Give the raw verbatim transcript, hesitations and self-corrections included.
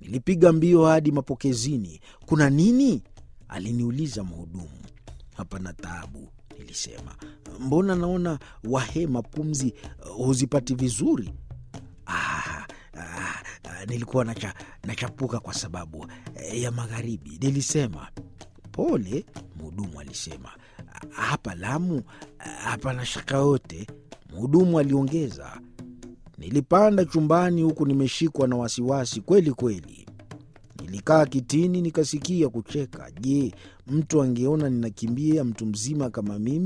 Nilipiga mbio hadi mapokezini. "Kuna nini?" aliniuliza mhudumu. "Hapana taabu," nilisema. "Mbona naona wahema pumzi uh, huzipati vizuri?" Ah, ah, ah, nilikuwa nacha, nachapuka kwa sababu eh, ya magharibi, nilisema. "Pole," mhudumu alisema. "Hapa Lamu hapana shaka yote," mhudumu aliongeza. Nilipanda chumbani huku nimeshikwa na wasiwasi kweli kweli. Nilikaa kitini nikasikia kucheka. Je, mtu angeona ninakimbia mtu mzima kama mimi?